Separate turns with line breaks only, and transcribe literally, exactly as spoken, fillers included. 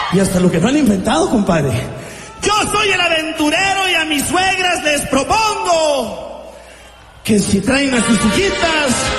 Y hasta lo que no han inventado, compadre.
Yo soy el aventurero y a mis suegras les propongo que si traen a sus hijitas